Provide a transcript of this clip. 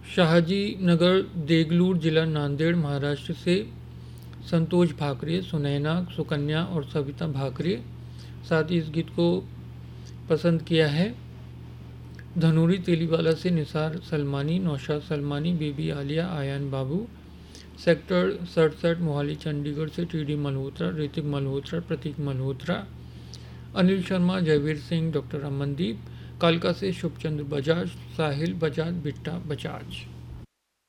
शाहजी नगर देगलूर जिला नांदेड़ महाराष्ट्र से संतोष भाकरे, सुनैना, सुकन्या और सविता भाकरे। साथ ही इस गीत को पसंद किया है धनूरी तेलीवाला से निसार सलमानी, नौशाद सलमानी, बेबी आलिया, आयान बाबू। सेक्टर 67 मोहाली चंडीगढ़ से टीडी मल्होत्रा, ऋतिक मल्होत्रा, प्रतीक मल्होत्रा, अनिल शर्मा, जयवीर सिंह, डॉक्टर अमनदीप। कालका से शुभचंद्र बजाज, साहिल बजाज, बिट्टा बजाज।